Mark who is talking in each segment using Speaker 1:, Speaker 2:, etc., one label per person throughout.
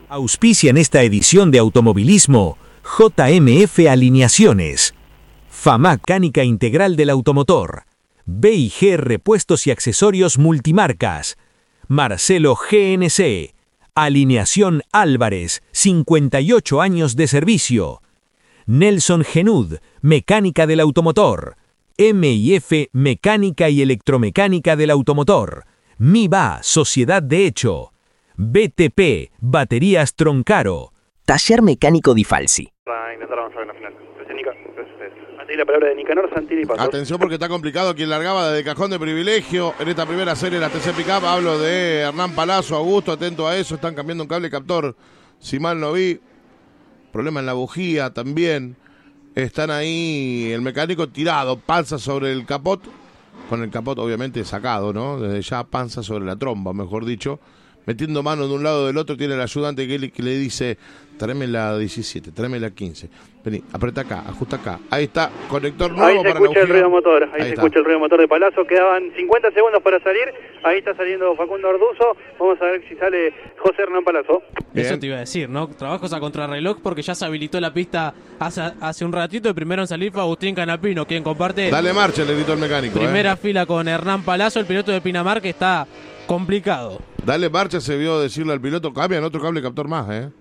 Speaker 1: Auspician esta edición de Automovilismo JMF Alineaciones, FAMAC Mecánica Integral del Automotor, B&G Repuestos y Accesorios Multimarcas, Marcelo GNC, Alineación Álvarez, 58 años de servicio, Nelson Genud, Mecánica del Automotor, M&F Mecánica y Electromecánica del Automotor, MIBA Sociedad de Hecho, BTP Baterías Troncaro,
Speaker 2: Taller Mecánico Di Falsi.
Speaker 3: La palabra de Nicanor Santini Pasos.
Speaker 4: Atención porque está complicado quien largaba desde el cajón de privilegio en esta primera serie de la TC Pickup. Hablo de Hernán Palazzo, Augusto, atento a eso. Están cambiando un cable captor, si mal no vi. Problema en la bujía también. Están ahí el mecánico tirado, panza sobre el capot. Con el capot obviamente sacado, ¿no? Desde ya panza sobre la tromba, mejor dicho. Metiendo mano de un lado o del otro, tiene el ayudante que le dice: tráeme la 17, tráeme la 15. Vení, aprieta acá, ajusta acá. Ahí está, conector nuevo
Speaker 3: para la bujía. Ahí se escucha el ruido motor, ahí se escucha el ruido motor de Palazzo. Quedaban 50 segundos para salir. Ahí está saliendo Facundo Arduzo. Vamos a ver si sale José Hernán Palazzo.
Speaker 5: Eso te iba a decir, ¿no? Trabajos a contrarreloj porque ya se habilitó la pista hace un ratito. El primero en salir fue Agustín Canapino, quien comparte...
Speaker 4: Dale marcha, le gritó el mecánico.
Speaker 5: Primera fila con Hernán Palazzo, el piloto de Pinamar, que está complicado.
Speaker 4: Dale marcha, se vio decirle al piloto: cambian otro cable captor más,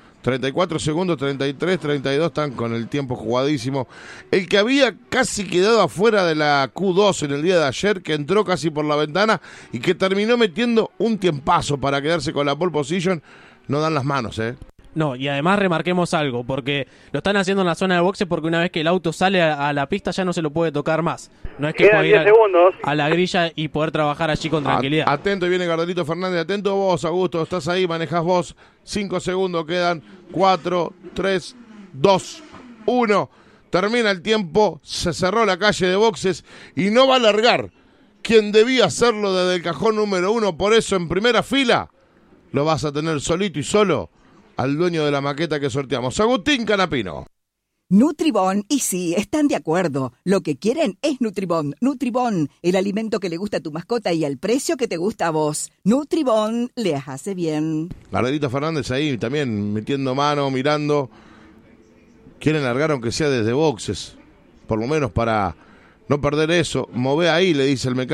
Speaker 4: 34 segundos, 33, 32, están con el tiempo jugadísimo. El que había casi quedado afuera de la Q2 en el día de ayer, que entró casi por la ventana y que terminó metiendo un tiempazo para quedarse con la pole position, no dan las manos,
Speaker 5: No, y además remarquemos algo, porque lo están haciendo en la zona de boxe, porque una vez que el auto sale a la pista ya no se lo puede tocar más. No es que pueda ir a la grilla y poder trabajar allí con tranquilidad.
Speaker 4: Atento, y viene Gardelito Fernández. Atento vos, Augusto, estás ahí, manejás vos. 5 segundos quedan. 4, 3, 2, 1. Termina el tiempo, se cerró la calle de boxes y no va a largar quien debía hacerlo desde el cajón número 1. Por eso, en primera fila, lo vas a tener solito y solo al dueño de la maqueta que sorteamos, Agustín Canapino.
Speaker 6: Nutribón, y sí, están de acuerdo. Lo que quieren es Nutribón. Nutribón, el alimento que le gusta a tu mascota y al precio que te gusta a vos. Nutribón, les hace bien.
Speaker 4: Gardelito Fernández ahí también metiendo mano, mirando. Quieren largar aunque sea desde boxes, por lo menos para no perder eso. Mové ahí, le dice el mecánico.